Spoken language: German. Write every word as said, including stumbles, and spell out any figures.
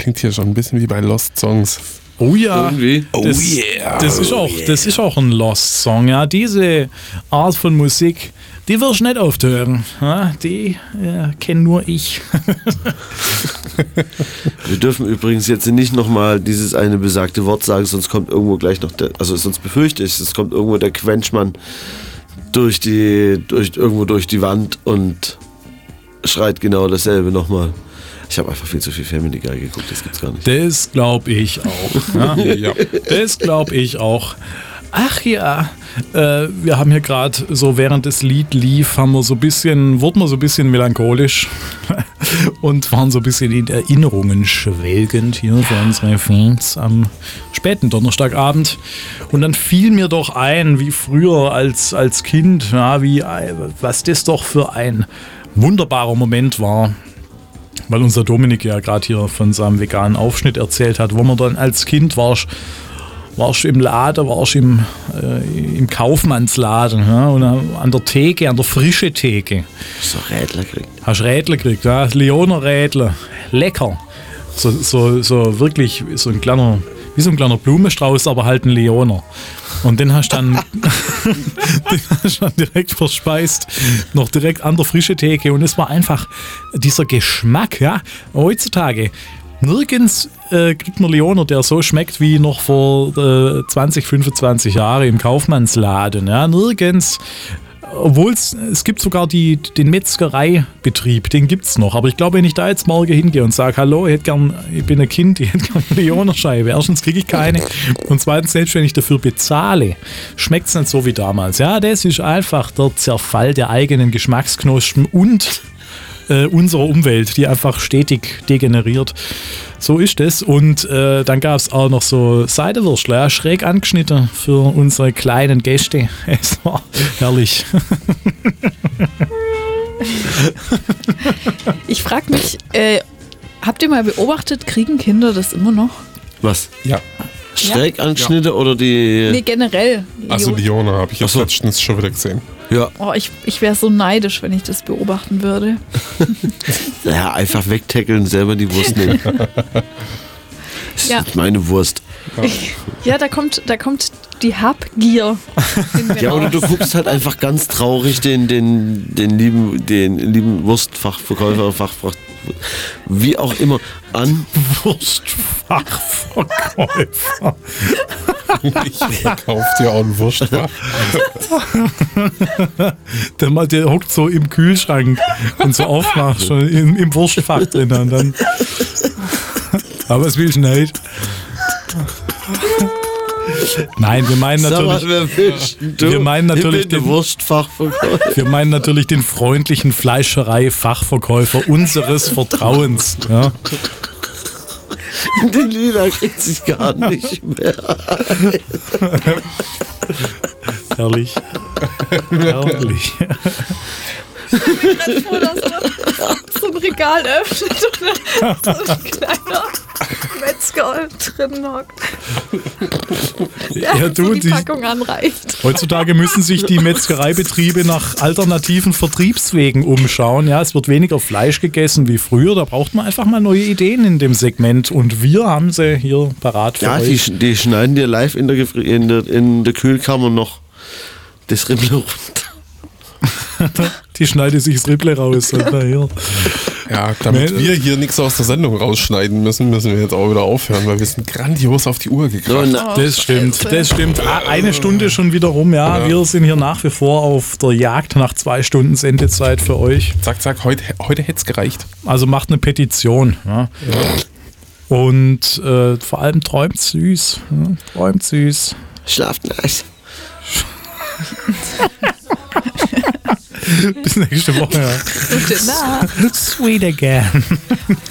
klingt hier schon ein bisschen wie bei Lost Songs. Oh ja, Irgendwie. das, Oh yeah. das, ist auch, das ist auch ein Lost-Song. Ja. Diese Art von Musik, die wirst du nicht oft hören. Ja, die ja, kenne nur ich. Wir dürfen übrigens jetzt nicht nochmal dieses eine besagte Wort sagen, sonst kommt irgendwo gleich noch der, also sonst befürchte ich, es kommt irgendwo der Quenchmann durch die, durch, irgendwo durch die Wand und schreit genau dasselbe nochmal. Ich habe einfach viel zu viel Family Guy geguckt, das gibt's gar nicht. Das glaube ich auch. Ja. Ja. Das glaube ich auch. Ach ja, äh, wir haben hier gerade so, während das Lied lief, haben wir so ein bisschen, wurden wir so ein bisschen melancholisch und waren so ein bisschen in Erinnerungen schwelgend hier für unsere Fans am späten Donnerstagabend. Und dann fiel mir doch ein, wie früher als, als Kind, ja, wie, was das doch für ein wunderbarer Moment war. Weil unser Dominik ja gerade hier von seinem veganen Aufschnitt erzählt hat, wo man dann als Kind warst, warst du im Laden, warst du im, äh, im Kaufmannsladen, ja, und an der Theke, an der frischen Theke. So Rädler kriegt. Hast Rädler gekriegt, ja, Leoner Rädler, lecker. So, so, so wirklich so ein kleiner, wie so ein kleiner Blumenstrauß, aber halt ein Leoner. Und den hast du dann, den hast du dann direkt verspeist, noch direkt an der frischen Theke. Und es war einfach dieser Geschmack, ja, heutzutage. Nirgends äh, kriegt man Leoner, der so schmeckt wie noch vor äh, zwanzig, fünfundzwanzig Jahren im Kaufmannsladen. Ja, nirgends. Obwohl es, es gibt sogar die, den Metzgereibetrieb, den gibt es noch. Aber ich glaube, wenn ich da jetzt morgen hingehe und sage, hallo, ich, hätte gern, ich bin ein Kind, ich hätte gerne eine Leonerscheibe. Erstens kriege ich keine. Und zweitens, selbst wenn ich dafür bezahle, schmeckt es nicht so wie damals. Ja, das ist einfach der Zerfall der eigenen Geschmacksknospen und äh, unserer Umwelt, die einfach stetig degeneriert. So ist es. Und äh, dann gab es auch noch so Seidewürstler, ja, schräg angeschnitten für unsere kleinen Gäste. Es war herrlich. Ich frage mich, äh, habt ihr mal beobachtet, kriegen Kinder das immer noch? Was? Ja. Schräg angeschnitten oder die... Nee, generell. Also Leona habe ich jetzt Ach so. letztens schon wieder gesehen. Ja. Oh, ich ich wäre so neidisch, wenn ich das beobachten würde. Ja, einfach wegtackeln, selber die Wurst nehmen. Das Ja. ist meine Wurst. Ja, da kommt, da kommt die Habgier. in mir Ja, oder raus. du guckst halt einfach ganz traurig den, den, den lieben, den lieben Wurstfachverkäufer, Fachfach, wie auch immer, an. Wurstfachverkäufer. Ich verkaufe dir auch einen Wurstfach. Der, mal- der hockt so im Kühlschrank und so aufmacht, schon im, im Wurstfach drin. Und dann, aber es will ich nicht. Nein, wir meinen Sag mal, natürlich, wer bist denn du? wir meinen natürlich ich bin den- der Wurstfachverkäufer. wir meinen natürlich den freundlichen Fleischerei-Fachverkäufer unseres Vertrauens. Ja. Die Lila kriegt sich gar nicht mehr. Herrlich. Herrlich. Ich bin gerade froh, dass man so ein Regal öffnet und dann so ein kleiner Metzger drin hockt. Der Ja, so du, die die- Packung anreicht. Heutzutage müssen sich die Metzgereibetriebe nach alternativen Vertriebswegen umschauen. Ja, es wird weniger Fleisch gegessen wie früher. Da braucht man einfach mal neue Ideen in dem Segment. Und wir haben sie hier parat für Ja, die, euch. sch- die schneiden dir live in der, Gefri- in der, in der Kühlkammer noch das Rippel runter. Die schneide sich das Ripple raus. Und na, hier. Ja, damit Nee. wir hier nichts aus der Sendung rausschneiden müssen, müssen wir jetzt auch wieder aufhören, weil wir sind grandios auf die Uhr So, gekracht. na, Das stimmt, das stimmt. Ah, Eine Stunde schon wieder rum, ja. Ja. Wir sind hier nach wie vor auf der Jagd nach zwei Stunden Sendezeit für euch. Zack, zack, heute, heute hätte es gereicht. Also macht eine Petition. Ja. Und äh, vor allem träumt süß. Ja. Träumt süß. schlaft nice. Bis nächste Woche. Ja. Gute Nacht. Sweet again.